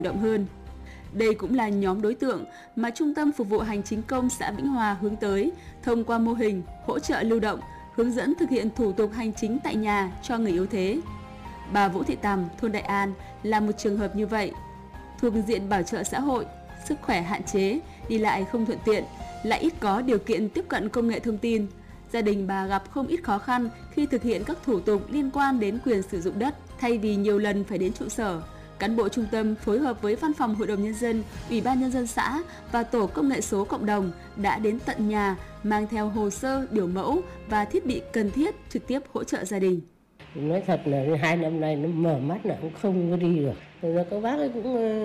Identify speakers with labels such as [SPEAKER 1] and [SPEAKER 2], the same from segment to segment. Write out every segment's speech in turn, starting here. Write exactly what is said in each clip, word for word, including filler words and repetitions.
[SPEAKER 1] động hơn. Đây cũng là nhóm đối tượng mà Trung tâm Phục vụ Hành chính công xã Vĩnh Hòa hướng tới thông qua mô hình hỗ trợ lưu động, hướng dẫn thực hiện thủ tục hành chính tại nhà cho người yếu thế. Bà Vũ Thị Tằm, thôn Đại An là một trường hợp như vậy. Thuộc diện bảo trợ xã hội, sức khỏe hạn chế, đi lại không thuận tiện, lại ít có điều kiện tiếp cận công nghệ thông tin. Gia đình bà gặp không ít khó khăn khi thực hiện các thủ tục liên quan đến quyền sử dụng đất, thay vì nhiều lần phải đến trụ sở. Cán bộ trung tâm phối hợp với Văn phòng Hội đồng Nhân dân, Ủy ban Nhân dân xã và Tổ công nghệ số cộng đồng đã đến tận nhà mang theo hồ sơ, biểu mẫu và thiết bị cần thiết trực tiếp hỗ trợ gia đình.
[SPEAKER 2] Nói thật là hai năm nay nó mở mắt là cũng không có đi được. Rồi các bác ấy cũng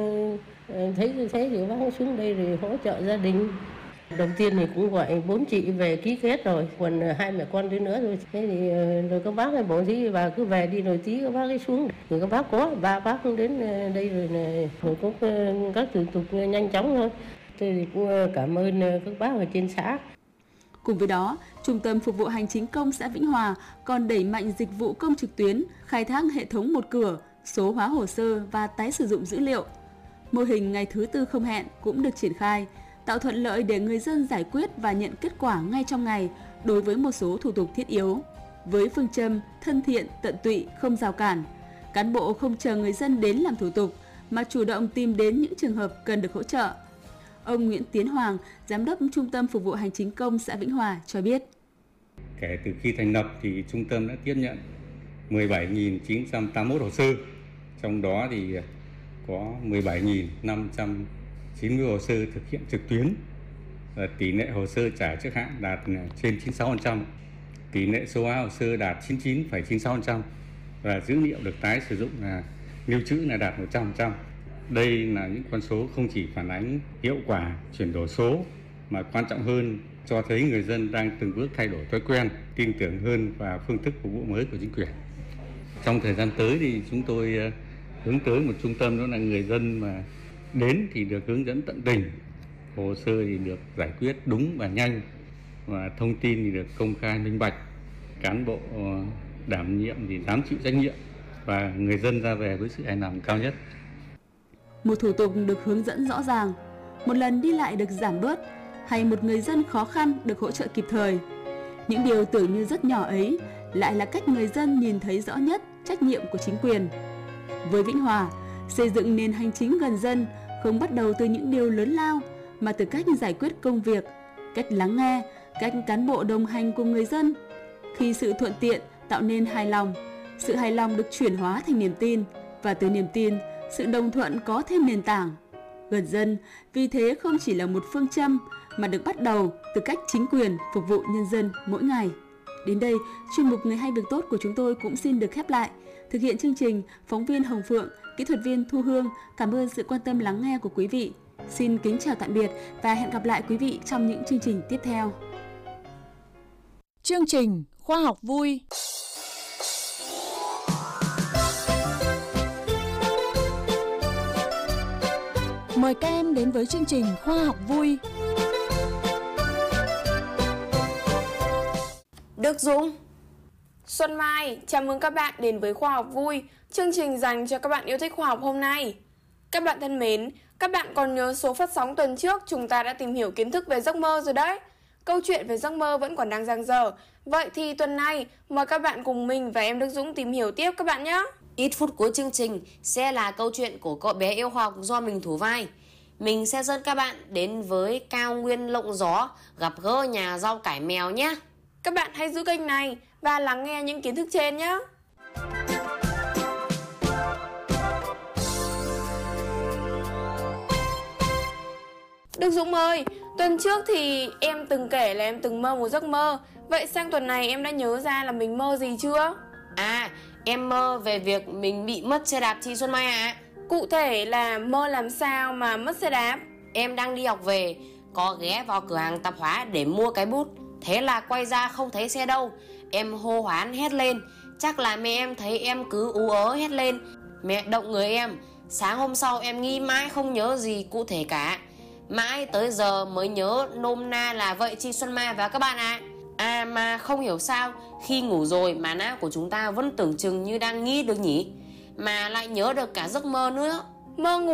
[SPEAKER 2] thấy như thế thì các bác xuống đây rồi hỗ trợ gia đình. Đầu tiên thì cũng gọi bốn chị về ký kết rồi, còn hai mẹ con đứa nữa rồi. Thế thì rồi các bác này bảo gì bà cứ về đi rồi tí các bác ấy xuống. Rồi các bác có, ba bác cũng đến đây rồi này, rồi có các thủ tục nhanh chóng thôi. Thế thì cũng cảm ơn các bác ở trên xã.
[SPEAKER 1] Cùng với đó, Trung tâm Phục vụ Hành chính công xã Vĩnh Hòa còn đẩy mạnh dịch vụ công trực tuyến, khai thác hệ thống một cửa, số hóa hồ sơ và tái sử dụng dữ liệu. Mô hình ngày thứ tư không hẹn cũng được triển khai, tạo thuận lợi để người dân giải quyết và nhận kết quả ngay trong ngày đối với một số thủ tục thiết yếu. Với phương châm thân thiện, tận tụy, không rào cản, cán bộ không chờ người dân đến làm thủ tục mà chủ động tìm đến những trường hợp cần được hỗ trợ. Ông Nguyễn Tiến Hoàng, Giám đốc Trung tâm Phục vụ Hành chính công xã Vĩnh Hòa cho biết.
[SPEAKER 3] Kể từ khi thành lập thì trung tâm đã tiếp nhận mười bảy nghìn chín trăm tám mươi mốt hồ sơ, trong đó thì có mười bảy nghìn năm trăm chín mươi hồ sơ thực hiện trực tuyến. Và tỷ lệ hồ sơ trả trước hạn đạt trên chín mươi sáu phần trăm, tỷ lệ số hóa hồ sơ đạt chín mươi chín phẩy chín mươi sáu phần trăm và dữ liệu được tái sử dụng là lưu trữ là đạt một trăm phần trăm. Đây là những con số không chỉ phản ánh hiệu quả chuyển đổi số mà quan trọng hơn cho thấy người dân đang từng bước thay đổi thói quen, tin tưởng hơn vào phương thức phục vụ mới của chính quyền. Trong thời gian tới thì chúng tôi hướng tới một trung tâm đó là người dân mà đến thì được hướng dẫn tận tình, hồ sơ thì được giải quyết đúng và nhanh và thông tin thì được công khai minh bạch, cán bộ đảm nhiệm thì dám chịu trách nhiệm và người dân ra về với sự hài lòng cao nhất.
[SPEAKER 1] Một thủ tục được hướng dẫn rõ ràng, một lần đi lại được giảm bớt, hay một người dân khó khăn được hỗ trợ kịp thời. Những điều tưởng như rất nhỏ ấy lại là cách người dân nhìn thấy rõ nhất trách nhiệm của chính quyền. Với Vĩnh Hòa, xây dựng nền hành chính gần dân không bắt đầu từ những điều lớn lao mà từ cách giải quyết công việc, cách lắng nghe, cách cán bộ đồng hành cùng người dân. Khi sự thuận tiện tạo nên hài lòng, sự hài lòng được chuyển hóa thành niềm tin và từ niềm tin, sự đồng thuận có thêm nền tảng. Gần dân, vì thế không chỉ là một phương châm mà được bắt đầu từ cách chính quyền phục vụ nhân dân mỗi ngày. Đến đây, chuyên mục Người hay việc tốt của chúng tôi cũng xin được khép lại. Thực hiện chương trình, phóng viên Hồng Phượng, kỹ thuật viên Thu Hương, cảm ơn sự quan tâm lắng nghe của quý vị. Xin kính chào tạm biệt và hẹn gặp lại quý vị trong những chương trình tiếp theo.
[SPEAKER 4] Chương trình Khoa học vui. Mời các em đến với chương trình Khoa học vui.
[SPEAKER 5] Đức Dũng, Xuân Mai, chào mừng các bạn đến với Khoa học vui, chương trình dành cho các bạn yêu thích khoa học hôm nay. Các bạn thân mến, các bạn còn nhớ số phát sóng tuần trước chúng ta đã tìm hiểu kiến thức về giấc mơ rồi đấy. Câu chuyện về giấc mơ vẫn còn đang dang dở. Vậy thì tuần này, mời các bạn cùng mình và em Đức Dũng tìm hiểu tiếp các bạn nhé.
[SPEAKER 6] Ít phút cuối chương trình sẽ là câu chuyện của cậu bé yêu khoa học do mình thủ vai. Mình sẽ dẫn các bạn đến với cao nguyên lộng gió, gặp gỡ nhà rau cải mèo nhé.
[SPEAKER 5] Các bạn hãy giữ kênh này và lắng nghe những kiến thức trên nhé. Đức Dũng ơi, tuần trước thì em từng kể là em từng mơ một giấc mơ. Vậy sang tuần này em đã nhớ ra là mình mơ gì chưa?
[SPEAKER 6] À, em mơ về việc mình bị mất xe đạp chị Xuân Mai ạ. À.
[SPEAKER 5] Cụ thể là mơ làm sao mà mất xe đạp?
[SPEAKER 6] Em đang đi học về, có ghé vào cửa hàng tạp hóa để mua cái bút. Thế là quay ra không thấy xe đâu. Em hô hoán hét lên. Chắc là mẹ em thấy em cứ ú ớ hét lên. Mẹ động người em. Sáng hôm sau em nghi mãi không nhớ gì cụ thể cả. Mãi tới giờ mới nhớ nôm na là vậy chị Xuân Mai và các bạn ạ. À. à mà không hiểu sao khi ngủ rồi mà não của chúng ta vẫn tưởng chừng như đang nghĩ được nhỉ, mà lại nhớ được cả giấc mơ nữa.
[SPEAKER 5] Mơ ngủ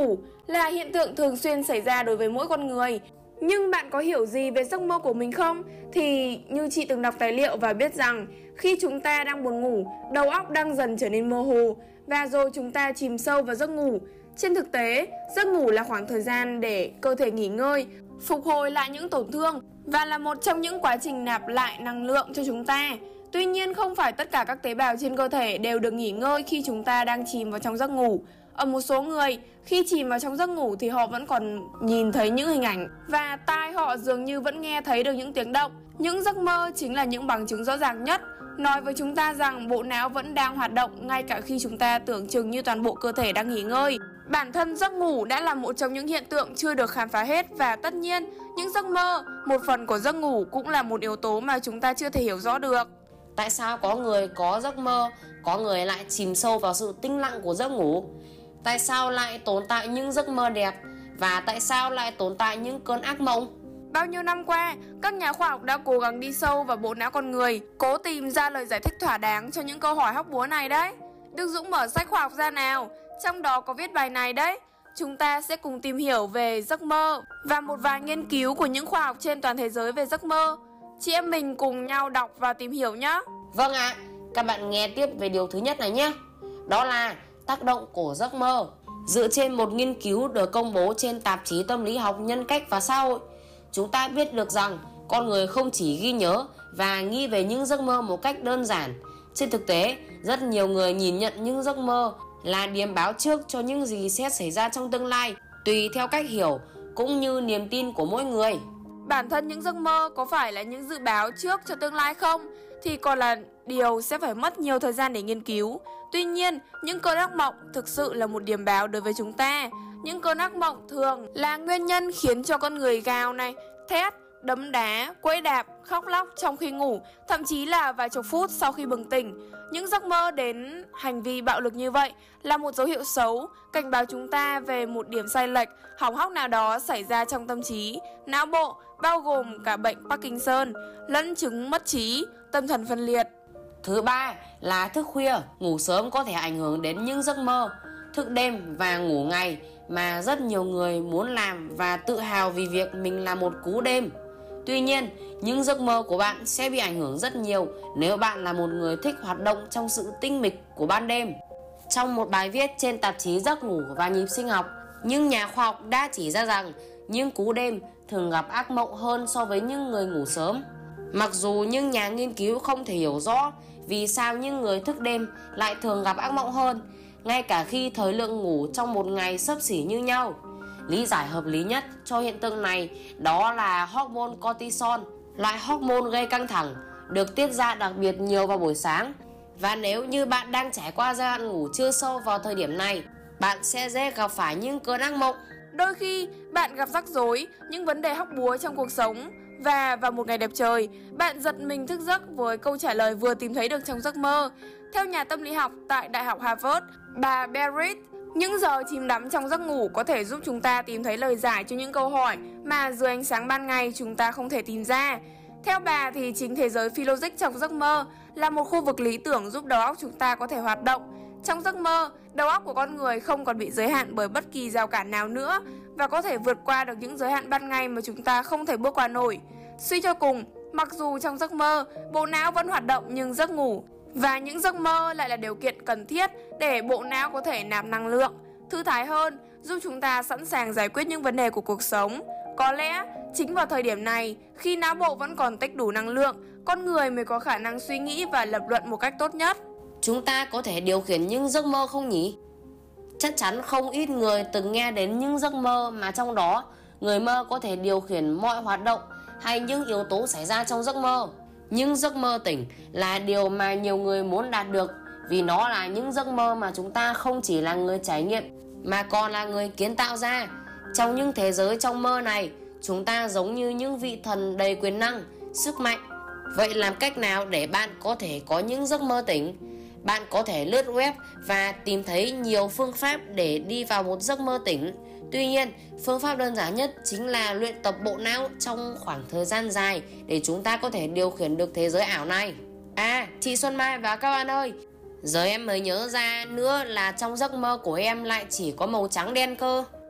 [SPEAKER 5] là hiện tượng thường xuyên xảy ra đối với mỗi con người. Nhưng bạn có hiểu gì về giấc mơ của mình không? Thì như chị từng đọc tài liệu và biết rằng khi chúng ta đang buồn ngủ, đầu óc đang dần trở nên mơ hồ và rồi chúng ta chìm sâu vào giấc ngủ. Trên thực tế, giấc ngủ là khoảng thời gian để cơ thể nghỉ ngơi, phục hồi lại những tổn thương và là một trong những quá trình nạp lại năng lượng cho chúng ta. Tuy nhiên, không phải tất cả các tế bào trên cơ thể đều được nghỉ ngơi khi chúng ta đang chìm vào trong giấc ngủ. Ở một số người, khi chìm vào trong giấc ngủ thì họ vẫn còn nhìn thấy những hình ảnh và tai họ dường như vẫn nghe thấy được những tiếng động. Những giấc mơ chính là những bằng chứng rõ ràng nhất nói với chúng ta rằng bộ não vẫn đang hoạt động ngay cả khi chúng ta tưởng chừng như toàn bộ cơ thể đang nghỉ ngơi. Bản thân giấc ngủ đã là một trong những hiện tượng chưa được khám phá hết và tất nhiên, những giấc mơ, một phần của giấc ngủ cũng là một yếu tố mà chúng ta chưa thể hiểu rõ được.
[SPEAKER 6] Tại sao có người có giấc mơ, có người lại chìm sâu vào sự tĩnh lặng của giấc ngủ? Tại sao lại tồn tại những giấc mơ đẹp và tại sao lại tồn tại những cơn ác mộng?
[SPEAKER 5] Bao nhiêu năm qua, các nhà khoa học đã cố gắng đi sâu vào bộ não con người, cố tìm ra lời giải thích thỏa đáng cho những câu hỏi hóc búa này đấy. Đức Dũng mở sách khoa học ra nào, trong đó có viết bài này đấy. Chúng ta sẽ cùng tìm hiểu về giấc mơ và một vài nghiên cứu của những khoa học trên toàn thế giới về giấc mơ. Chị em mình cùng nhau đọc và tìm hiểu nhé.
[SPEAKER 6] Vâng ạ, à, các bạn nghe tiếp về điều thứ nhất này nhé. Đó là tác động của giấc mơ. Dựa trên một nghiên cứu được công bố trên tạp chí Tâm lý học Nhân cách và Xã hội, chúng ta biết được rằng con người không chỉ ghi nhớ và nghĩ về những giấc mơ một cách đơn giản. Trên thực tế, rất nhiều người nhìn nhận những giấc mơ là điềm báo trước cho những gì sẽ xảy ra trong tương lai, tùy theo cách hiểu cũng như niềm tin của mỗi người.
[SPEAKER 5] Bản thân những giấc mơ có phải là những dự báo trước cho tương lai không? Thì còn là điều sẽ phải mất nhiều thời gian để nghiên cứu. Tuy nhiên, những cơn ác mộng thực sự là một điềm báo đối với chúng ta. Những cơn ác mộng thường là nguyên nhân khiến cho con người gào này, thét, đấm đá, quẫy đạp, khóc lóc trong khi ngủ, thậm chí là vài chục phút sau khi bừng tỉnh. Những giấc mơ đến hành vi bạo lực như vậy là một dấu hiệu xấu, cảnh báo chúng ta về một điểm sai lệch, hỏng hóc nào đó xảy ra trong tâm trí, não bộ, bao gồm cả bệnh Parkinson, lẫn chứng mất trí, tâm thần phân liệt.
[SPEAKER 6] Thứ ba là thức khuya, ngủ sớm có thể ảnh hưởng đến những giấc mơ. Thức đêm và ngủ ngày mà rất nhiều người muốn làm và tự hào vì việc mình là một cú đêm. Tuy nhiên, những giấc mơ của bạn sẽ bị ảnh hưởng rất nhiều nếu bạn là một người thích hoạt động trong sự tinh mịch của ban đêm. Trong một bài viết trên tạp chí Giấc ngủ và nhịp sinh học, những nhà khoa học đã chỉ ra rằng những cú đêm thường gặp ác mộng hơn so với những người ngủ sớm. Mặc dù những nhà nghiên cứu không thể hiểu rõ vì sao những người thức đêm lại thường gặp ác mộng hơn, ngay cả khi thời lượng ngủ trong một ngày xấp xỉ như nhau. Lý giải hợp lý nhất cho hiện tượng này đó là hormone cortisol, loại hormone gây căng thẳng, được tiết ra đặc biệt nhiều vào buổi sáng. Và nếu như bạn đang trải qua giai đoạn ngủ chưa sâu vào thời điểm này, bạn sẽ dễ gặp phải những cơn ác mộng.
[SPEAKER 5] Đôi khi bạn gặp rắc rối, những vấn đề hóc búa trong cuộc sống và vào một ngày đẹp trời, bạn giật mình thức giấc với câu trả lời vừa tìm thấy được trong giấc mơ. Theo nhà tâm lý học tại Đại học Harvard, bà Berit, những giờ chìm đắm trong giấc ngủ có thể giúp chúng ta tìm thấy lời giải cho những câu hỏi mà dưới ánh sáng ban ngày chúng ta không thể tìm ra. Theo bà thì chính thế giới phi logic trong giấc mơ là một khu vực lý tưởng giúp đầu óc chúng ta có thể hoạt động. Trong giấc mơ, đầu óc của con người không còn bị giới hạn bởi bất kỳ rào cản nào nữa và có thể vượt qua được những giới hạn ban ngày mà chúng ta không thể bước qua nổi. Suy cho cùng, mặc dù trong giấc mơ, bộ não vẫn hoạt động nhưng giấc ngủ và những giấc mơ lại là điều kiện cần thiết để bộ não có thể nạp năng lượng, thư thái hơn, giúp chúng ta sẵn sàng giải quyết những vấn đề của cuộc sống. Có lẽ, chính vào thời điểm này, khi não bộ vẫn còn tích đủ năng lượng, con người mới có khả năng suy nghĩ và lập luận một cách tốt nhất.
[SPEAKER 6] Chúng ta có thể điều khiển những giấc mơ không nhỉ? Chắc chắn không ít người từng nghe đến những giấc mơ mà trong đó người mơ có thể điều khiển mọi hoạt động hay những yếu tố xảy ra trong giấc mơ. Những giấc mơ tỉnh là điều mà nhiều người muốn đạt được vì nó là những giấc mơ mà chúng ta không chỉ là người trải nghiệm mà còn là người kiến tạo ra. Trong những thế giới trong mơ này, chúng ta giống như những vị thần đầy quyền năng, sức mạnh. Vậy làm cách nào để bạn có thể có những giấc mơ tỉnh? Bạn có thể lướt web và tìm thấy nhiều phương pháp để đi vào một giấc mơ tỉnh. Tuy nhiên, phương pháp đơn giản nhất chính là luyện tập bộ não trong khoảng thời gian dài để chúng ta có thể điều khiển được thế giới ảo này. À, chị Xuân Mai và các bạn ơi, giờ em mới nhớ ra nữa là trong giấc mơ của em lại chỉ có màu trắng đen cơ.